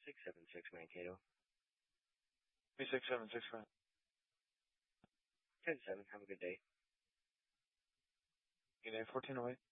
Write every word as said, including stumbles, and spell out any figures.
six seven six Mankato. three six seven six five. ten seven, have a good day. Good day, fourteen away.